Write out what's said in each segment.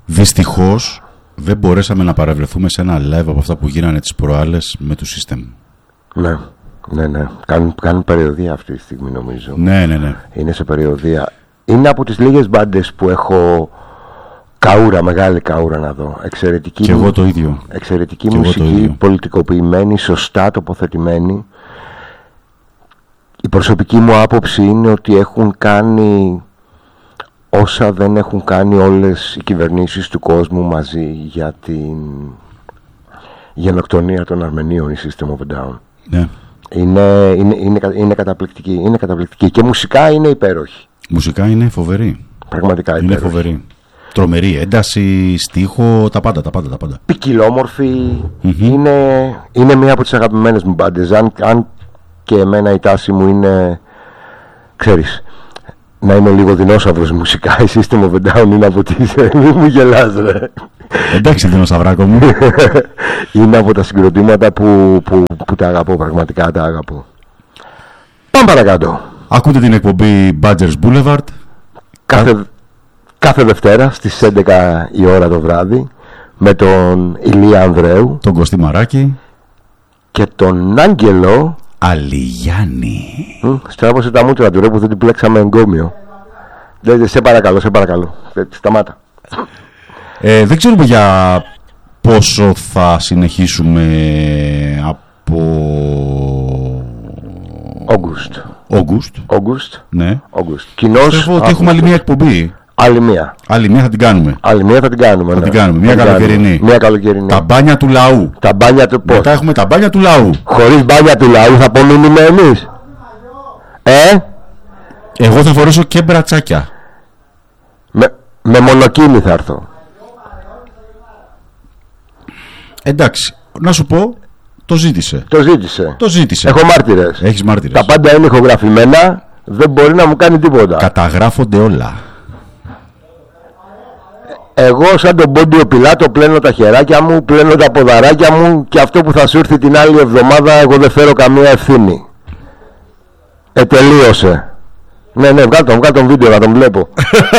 Δυστυχώς δεν μπορέσαμε να παραβρεθούμε σε ένα live από αυτά που γίνανε τις προάλλες με το System. Ναι. Κάνουν περιοδία αυτή τη στιγμή, νομίζω. Ναι. Είναι σε περιοδία. Είναι από τις λίγες μπάντες που έχω καούρα, μεγάλη καούρα να δω. Εξαιρετική. Και εγώ το ίδιο. Εξαιρετική μουσική, πολιτικοποιημένη, σωστά τοποθετημένη. Η προσωπική μου άποψη είναι ότι έχουν κάνει όσα δεν έχουν κάνει όλες οι κυβερνήσεις του κόσμου μαζί για την γενοκτονία των Αρμενίων, η System of a Down. Ναι. Είναι καταπληκτική. Είναι καταπληκτική. Και μουσικά είναι υπέροχη. Μουσικά είναι φοβερή. Πραγματικά υπέροχη. Είναι φοβερή. Τρομερή ένταση, στίχο, τα πάντα. Ποικιλόμορφη. Είναι μία από τις αγαπημένες μου μπάντες. Αν και εμένα η τάση μου είναι, ξέρεις, να είμαι λίγο δεινόσαυρος μουσικά. Η System of a Down είναι από τις... Μη μου γελάς, ρε. Εντάξει, δεινόσαυράκο μου. Είναι από τα συγκροτήματα που τα αγαπώ, πραγματικά τα αγαπώ. Πάμε παρακάτω. Ακούτε την εκπομπή Badgers Boulevard κάθε Δευτέρα στις 11 η ώρα το βράδυ με τον Ηλία Ανδρέου, τον Κωστή Μαράκη και τον Άγγελο Αλιγιάννη. Στράβωσε τα μούτρα του, ρε, που δεν την πλέξαμε εγκόμιο. Σε παρακαλώ, σταμάτα. Δεν ξέρουμε για πόσο θα συνεχίσουμε από Αύγουστο. Ναι. Κοινώς ότι έχουμε άλλη μια εκπομπή. Άλλη μία θα την κάνουμε. Μια καλοκαιρινή. Τα μπάνια του λαού. Μετά έχουμε τα μπάνια του λαού. Χωρίς μπάνια του λαού θα απομείνουμε εμείς. Εγώ θα φορέσω και μπρατσάκια. Με μονοκίνη θα έρθω. Εντάξει, να σου πω, το ζήτησε. Έχω μάρτυρες. Έχεις μάρτυρες. Τα πάντα είναι ηχογραφημένα. Δεν μπορεί να μου κάνει τίποτα. Καταγράφονται όλα. Εγώ σαν τον Πόντιο Πιλάτο πλένω τα χεράκια μου, πλένω τα ποδαράκια μου, και αυτό που θα σου έρθει την άλλη εβδομάδα εγώ δεν φέρω καμία ευθύνη. Τελείωσε. Ναι, βγάλ' τον βίντεο να τον βλέπω.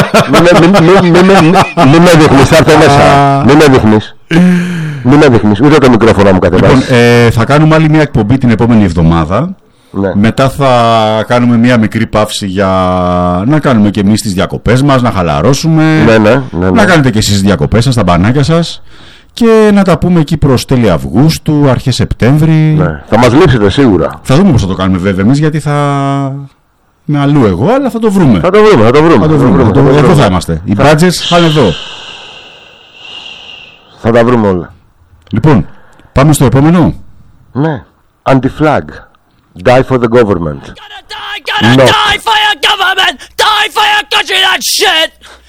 Μην με δείχνεις, θα έρθω μέσα. Μην με δείχνεις, ούτε το μικρόφωνο μου κατεβάζεις. Λοιπόν, θα κάνουμε άλλη μια εκπομπή την επόμενη εβδομάδα. Ναι. Μετά θα κάνουμε μια μικρή παύση για να κάνουμε και εμείς τις διακοπές μας, να χαλαρώσουμε. Ναι. Να κάνετε και εσείς τις διακοπές σας, τα μπανάκια σας. Και να τα πούμε εκεί προς τέλη Αυγούστου, αρχές Σεπτέμβρη. Ναι. Θα μας λείψετε σίγουρα. Θα δούμε πώς θα το κάνουμε βέβαια εμείς, γιατί θα είμαι αλλού εγώ, αλλά θα το βρούμε. Θα το βρούμε. Εδώ θα είμαστε. Οι Badgers θα είναι εδώ. Θα τα βρούμε όλα. Λοιπόν, πάμε στο επόμενο. Ναι. Anti-flag. Die for the government. Die for your government! Die for your country, that shit!